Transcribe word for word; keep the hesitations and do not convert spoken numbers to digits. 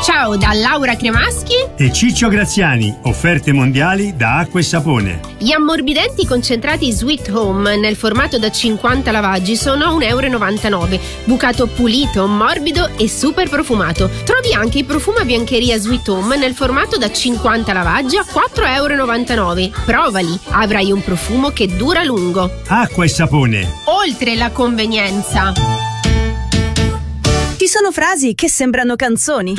Ciao da Laura Cremaschi e Ciccio Graziani, offerte mondiali da Acqua e Sapone. Gli ammorbidenti concentrati Sweet Home nel formato da cinquanta lavaggi sono a un euro e novantanove. Bucato pulito, morbido e super profumato. Trovi anche il profumo biancheria Sweet Home nel formato da cinquanta lavaggi a quattro euro e novantanove. Provali, avrai un profumo che dura a lungo. Acqua e Sapone. Oltre la convenienza. Ci sono frasi che sembrano canzoni.